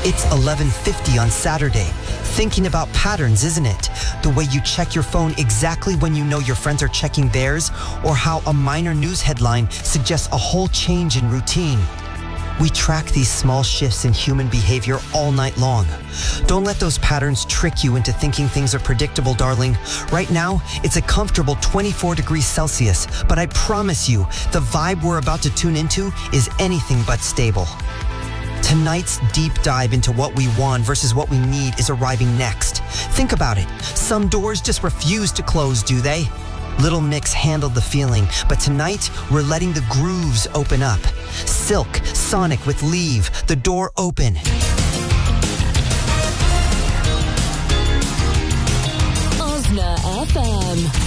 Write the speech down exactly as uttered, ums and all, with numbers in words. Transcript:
It's eleven fifty on Saturday. Thinking about patterns, isn't it? The way you check your phone exactly when you know your friends are checking theirs, or how a minor news headline suggests a whole change in routine. We track these small shifts in human behavior all night long. Don't let those patterns trick you into thinking things are predictable, darling. Right now, it's a comfortable twenty-four degrees Celsius, but I promise you, the vibe we're about to tune into is anything but stable. Tonight's deep dive into what we want versus what we need is arriving next. Think about it. Some doors just refuse to close, do they? Little Mix handled the feeling, but tonight we're letting the grooves open up. Silk, Sonic with Leave, The Door Open. Osna F M.